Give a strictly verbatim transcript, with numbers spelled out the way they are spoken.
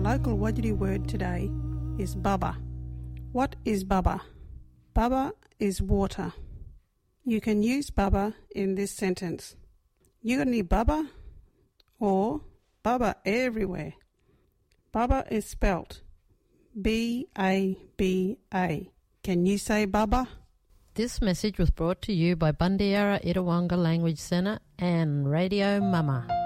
local Wajiri word today is baba. What is baba? Baba is water. You can use baba in this sentence. You got any baba? Or baba everywhere. Baba is spelt B A B A. Can you say baba? This message was brought to you by Bundiara Itawanga Language Centre and Radio Mama.